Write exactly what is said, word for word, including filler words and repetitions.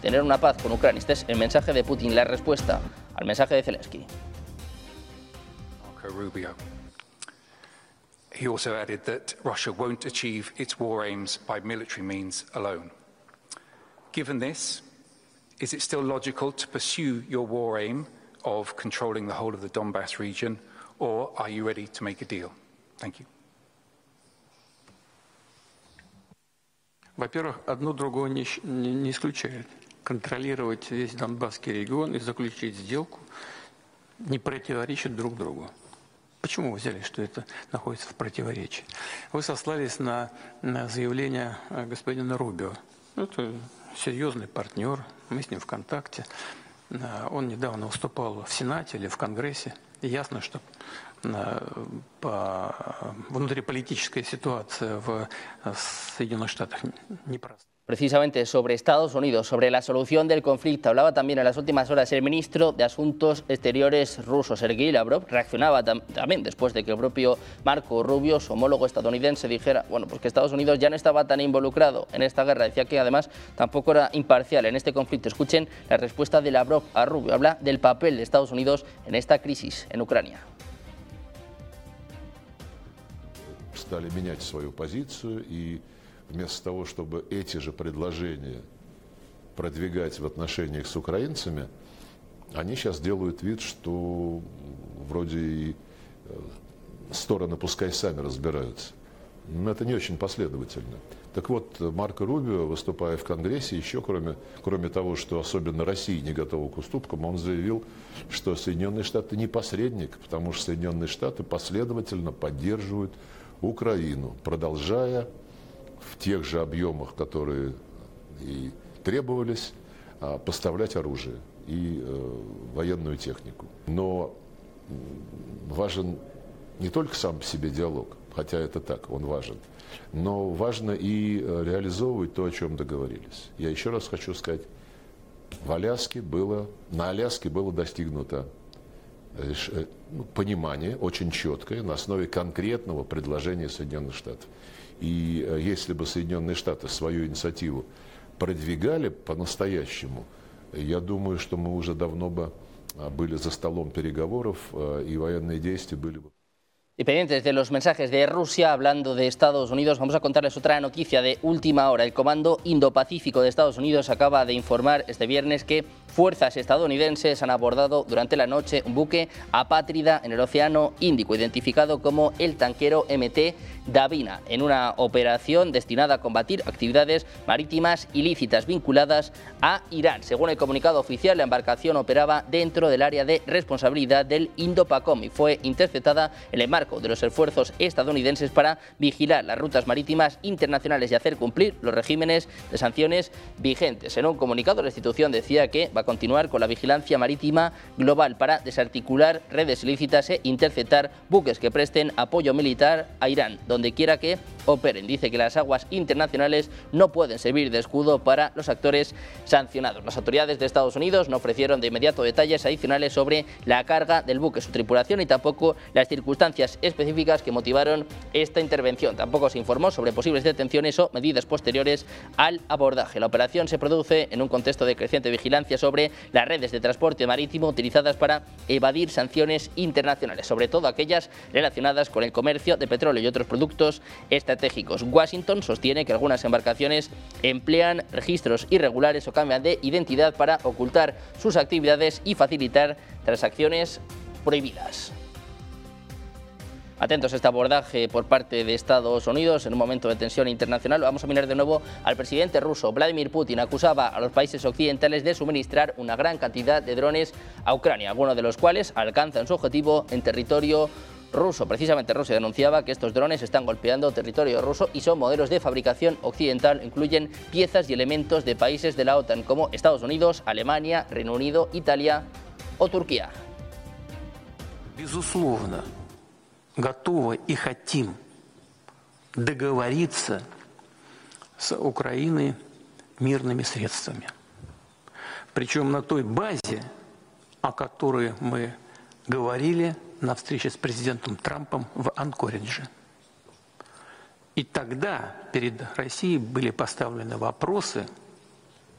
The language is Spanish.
tener una paz con Ucrania. Este es el mensaje de Putin, la respuesta al mensaje de Zelensky. Marco Rubio. He also added that Russia won't achieve its war aims by military means alone. Given this, is it still logical to pursue your war aim of controlling the whole of the Donbass region, or are you ready to make a deal? Thank you. Во-первых, одно другое не, не, не исключает. Контролировать весь Донбасский регион и заключить сделку не противоречит друг другу. Почему вы взяли, что это находится в противоречии? Вы сослались на, на заявление господина Рубио. Это серьезный партнер, мы с ним в контакте. Он недавно выступал в Сенате или в Конгрессе. И ясно, что по внутриполитическая ситуация в Соединенных Штатах непростая. Precisamente sobre Estados Unidos, sobre la solución del conflicto, hablaba también en las últimas horas el ministro de Asuntos Exteriores ruso, Sergei Lavrov. Reaccionaba tam también después de que el propio Marco Rubio, su homólogo estadounidense, dijera bueno, pues que Estados Unidos ya no estaba tan involucrado en esta guerra. Decía que además tampoco era imparcial en este conflicto. Escuchen la respuesta de Lavrov a Rubio. Habla del papel de Estados Unidos en esta crisis en Ucrania. Стали менять свою позицию, и вместо того, чтобы эти же предложения продвигать в отношениях с украинцами, они сейчас делают вид, что вроде и стороны пускай сами разбираются. Но это не очень последовательно. Так вот, Марко Рубио, выступая в Конгрессе, еще кроме, кроме того, что особенно Россия не готова к уступкам, он заявил, что Соединенные Штаты не посредник, потому что Соединенные Штаты последовательно поддерживают Украину, продолжая в тех же объемах, которые и требовались, поставлять оружие и военную технику. Но важен не только сам по себе диалог, хотя это так, он важен, но важно и реализовывать то, о чем договорились. Я еще раз хочу сказать, в Аляске было, на Аляске было достигнуто понимание очень четкое на основе конкретного предложения Соединенных Штатов. И если бы Соединенные Штаты свою инициативу продвигали по-настоящему, я думаю, что мы уже давно бы были за столом переговоров, и военные действия были бы. Y pendientes de los mensajes de Rusia, hablando de Estados Unidos, vamos a contarles otra noticia de última hora. El Comando Indo-Pacífico de Estados Unidos acaba de informar este viernes que fuerzas estadounidenses han abordado durante la noche un buque apátrida en el Océano Índico, identificado como el tanquero M T Davina, en una operación destinada a combatir actividades marítimas ilícitas vinculadas a Irán. Según el comunicado oficial, la embarcación operaba dentro del área de responsabilidad del Indo-PACOM y fue interceptada en el marco de los esfuerzos estadounidenses para vigilar las rutas marítimas internacionales y hacer cumplir los regímenes de sanciones vigentes. En un comunicado, la institución decía que va a continuar con la vigilancia marítima global para desarticular redes ilícitas e interceptar buques que presten apoyo militar a Irán, donde quiera que operen. Dice que las aguas internacionales no pueden servir de escudo para los actores sancionados. Las autoridades de Estados Unidos no ofrecieron de inmediato detalles adicionales sobre la carga del buque, su tripulación y tampoco las circunstancias específicas que motivaron esta intervención. Tampoco se informó sobre posibles detenciones o medidas posteriores al abordaje. La operación se produce en un contexto de creciente vigilancia sobre las redes de transporte marítimo utilizadas para evadir sanciones internacionales, sobre todo aquellas relacionadas con el comercio de petróleo y otros productos estratégicos. Washington sostiene que algunas embarcaciones emplean registros irregulares o cambian de identidad para ocultar sus actividades y facilitar transacciones prohibidas. Atentos a este abordaje por parte de Estados Unidos en un momento de tensión internacional. Vamos a mirar de nuevo al presidente ruso. Vladimir Putin acusaba a los países occidentales de suministrar una gran cantidad de drones a Ucrania, algunos de los cuales alcanzan su objetivo en territorio ruso. Precisamente Rusia denunciaba que estos drones están golpeando territorio ruso y son modelos de fabricación occidental, incluyen piezas y elementos de países de la OTAN como Estados Unidos, Alemania, Reino Unido, Italia o Turquía. Безусловно, готовы и хотим договориться с Украиной мирными средствами. Причем на той базе, о которой мы говорили на встрече с президентом Трампом в Анкоридже. И тогда перед Россией были поставлены вопросы